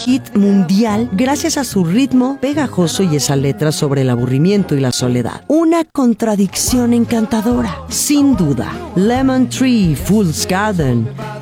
hit mundial gracias a su ritmo pegajoso y esa letra sobre el aburrimiento y la soledad. Una contradicción encantadora, sin duda. Lemon Tree, Fool's Garden,